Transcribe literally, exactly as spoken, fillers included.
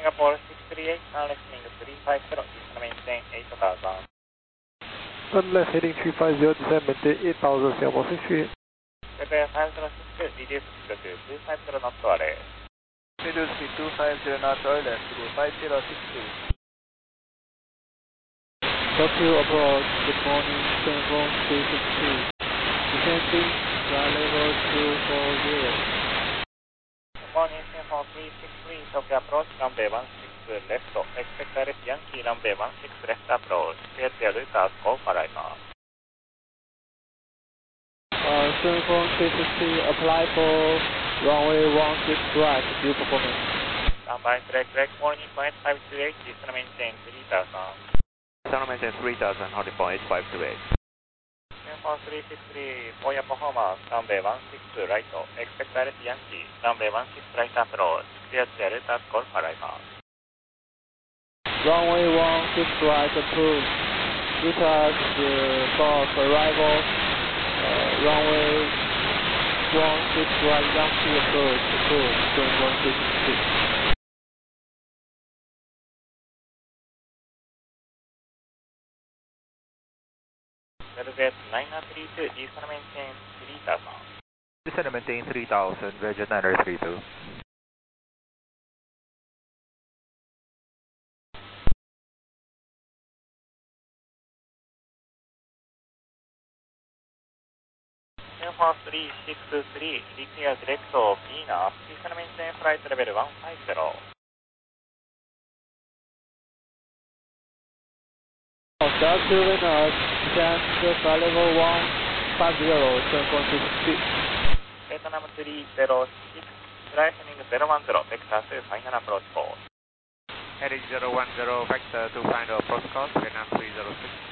Singapore six three eight, now listening three five zero, descend maintain eight thousand. Turn left heading three five zero, descend maintain eight thousand, Singapore six three eight. Prepare five zero six two, reduce altitude two five zero knots to array. Reduce speed two five zero knots to array, today five zero six two. Tokyo approach, good morning, Singapore three six two. Descending, flight level two four zero. Good morning, Singapore three six three, Tokyo approach, runway one six left, expect direct Yankee runway one six left approach, clear to route as go for arrival. Uh, Singapore three six three, apply for runway one six right, due performance. Standby, direct, direct, morning point five two eight, descend maintain three thousand. Descend maintain three thousand, holding point eight five two eight. Singapore three six three, for your performance, runway one six right, expect direct Yankee, runway one six right approach, clear to route as go for arrival. Runway one six right approved. Route as uh, for arrival. Uh, runway one six right Yankee approach approved. Singapore three six three. Velvet nine three two, descend maintain three thousand. Descend maintain three thousand, Velvet nine three two. Singapore three six three, declare direct of Venus, descend maintain flight level one five zero. South to Venus, descend flight level one five zero, Singapore three six three. Vietnam three zero six, lightning zero one zero, vector to final approach course. Heading zero one zero, vector to final approach course, Vietnam three zero six.